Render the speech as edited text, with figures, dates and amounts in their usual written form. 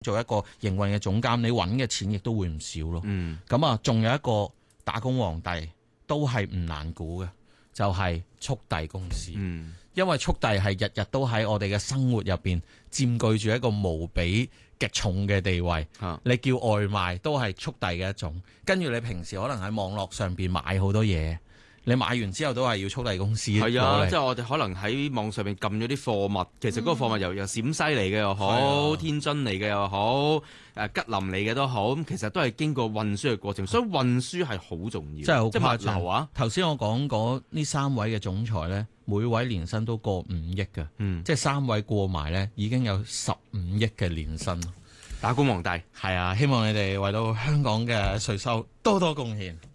做一個營運嘅總監，你揾嘅錢亦都會唔少咯。咁啊，仲有一個打工皇帝都係唔難估嘅，就係速遞公司。因為速遞係日日都喺我哋嘅生活入邊佔據住一個無比極重嘅地位。你叫外賣都係速遞嘅一種，跟住你平時可能喺網絡上邊買好多嘢，你買完之後都係要速遞公司。 係啊，即係我哋可能喺網上面撳咗啲貨物，其實嗰個貨物由陝西嚟嘅又好，天津嚟嘅又好，吉林嚟嘅都好，咁其實都係經過運輸嘅過程，所以運輸係好重要。 真係好即係物流啊！ 頭先我講過呢3位嘅總裁呢，每位年薪都過5億嘅，即係3位過埋呢已經有15億嘅年薪。 打工皇帝係啊，希望你哋為到香港嘅稅收多多貢獻。